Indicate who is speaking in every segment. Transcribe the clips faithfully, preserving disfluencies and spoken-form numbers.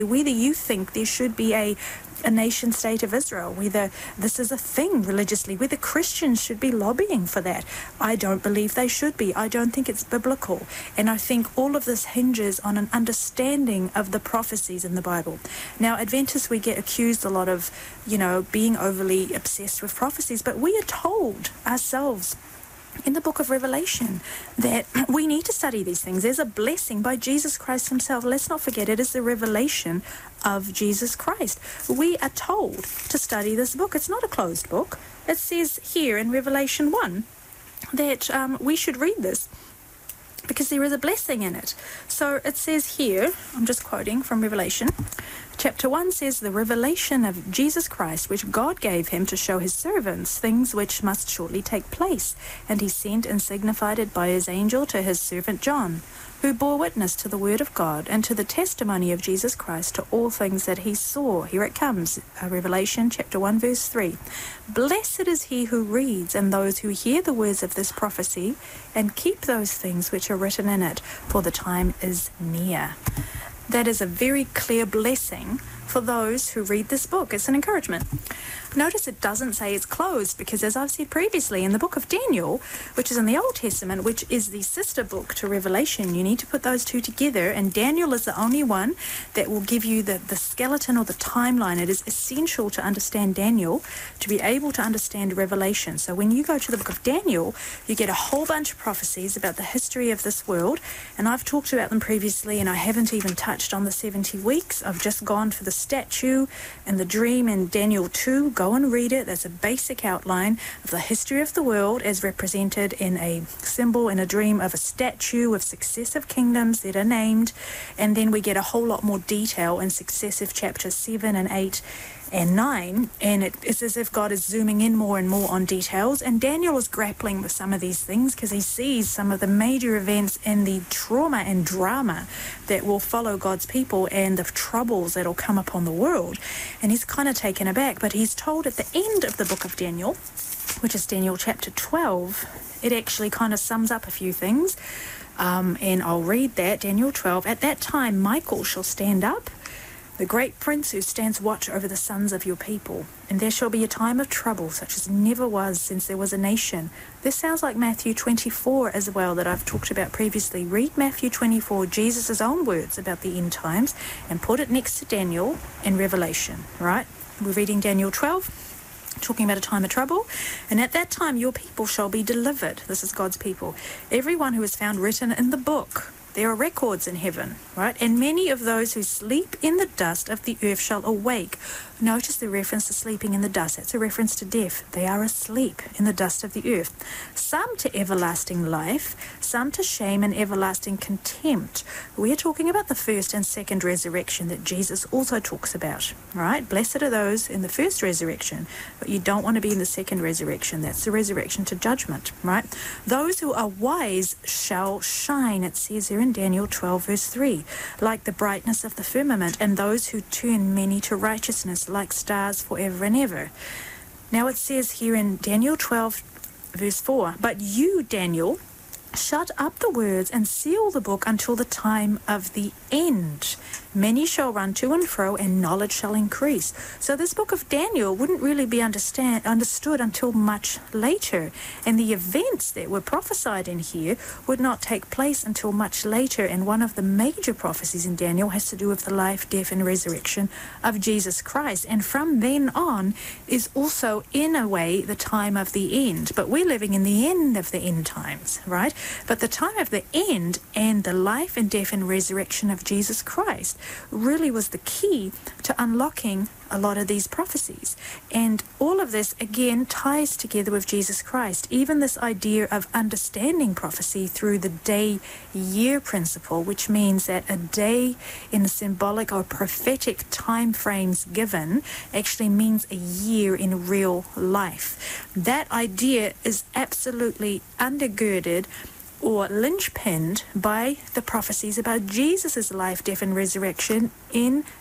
Speaker 1: whether you think there should be a a nation state of Israel, whether this is a thing religiously, whether Christians should be lobbying for that. I don't believe they should be. I don't think it's biblical. And I think all of this hinges on an understanding of the prophecies in the Bible. Now, Adventists, we get accused a lot of, you know, being overly obsessed with prophecies, but we are told ourselves in the book of Revelation that we need to study these things. There's a blessing by Jesus Christ himself. Let's not forget, it is the revelation of Jesus Christ. We are told to study this book. It's not a closed book. It says here in Revelation one that um, we should read this because there is a blessing in it. So it says here, I'm just quoting from Revelation, chapter one says, the revelation of Jesus Christ, which God gave him to show his servants things which must shortly take place. And he sent and signified it by his angel to his servant John, who bore witness to the word of God and to the testimony of Jesus Christ, to all things that he saw. Here it comes, uh, Revelation chapter one, verse three. Blessed is he who reads and those who hear the words of this prophecy and keep those things which are written in it, for the time is near. That is a very clear blessing for those who read this book. It's an encouragement. Notice it doesn't say it's closed, because as I've said previously, in the book of Daniel, which is in the Old Testament, which is the sister book to Revelation, you need to put those two together, and Daniel is the only one that will give you the, the skeleton or the timeline. It is essential to understand Daniel to be able to understand Revelation. So when you go to the book of Daniel, you get a whole bunch of prophecies about the history of this world, and I've talked about them previously, and I haven't even touched on the seventy weeks. I've just gone for the statue and the dream in Daniel two. Go and read it. That's a basic outline of the history of the world as represented in a symbol, in a dream of a statue with successive kingdoms that are named. And then we get a whole lot more detail in successive chapters seven and eight and nine, and it is as if God is zooming in more and more on details, and Daniel is grappling with some of these things because he sees some of the major events and the trauma and drama that will follow God's people and the troubles that will come upon the world, and he's kind of taken aback. But he's told at the end of the book of Daniel, which is Daniel chapter twelve, it actually kind of sums up a few things, um, and I'll read that. Daniel twelve, at that time Michael shall stand up, the great prince who stands watch over the sons of your people. And there shall be a time of trouble such as never was since there was a nation. This sounds like Matthew twenty-four as well, that I've talked about previously. Read Matthew twenty-four, Jesus' own words about the end times, and put it next to Daniel in Revelation, right? We're reading Daniel twelve, talking about a time of trouble. And at that time your people shall be delivered. This is God's people. Everyone who is found written in the book. There are records in heaven, right? And many of those who sleep in the dust of the earth shall awake. Notice the reference to sleeping in the dust. That's a reference to death. They are asleep in the dust of the earth. Some to everlasting life, some to shame and everlasting contempt. We're talking about the first and second resurrection that Jesus also talks about, right? Blessed are those in the first resurrection, but you don't want to be in the second resurrection. That's the resurrection to judgment, right? Those who are wise shall shine, it says there in Daniel twelve, verse three, like the brightness of the firmament, and those who turn many to righteousness like stars forever and ever. Now it says here in Daniel twelve, verse four, but you, Daniel, shut up the words and seal the book until the time of the end. Many shall run to and fro, and knowledge shall increase. So this book of Daniel wouldn't really be understand, understood until much later. And the events that were prophesied in here would not take place until much later. And one of the major prophecies in Daniel has to do with the life, death, and resurrection of Jesus Christ. And from then on is also, in a way, the time of the end. But we're living in the end of the end times, right? But the time of the end and the life and death and resurrection of Jesus Christ really was the key to unlocking a lot of these prophecies. And all of this, again, ties together with Jesus Christ. Even this idea of understanding prophecy through the day-year principle, which means that a day in the symbolic or prophetic time frames given actually means a year in real life. That idea is absolutely undergirded or linchpinned by the prophecies about Jesus' life, death, and resurrection in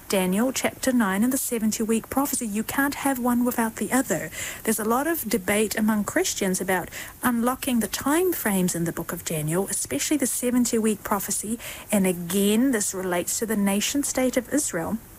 Speaker 1: Daniel chapter nine and the seventy-week prophecy. You can't have one without the other. There's a lot of debate among Christians about unlocking the time frames in the book of Daniel, especially the seventy-week prophecy. And again, this relates to the nation state of Israel.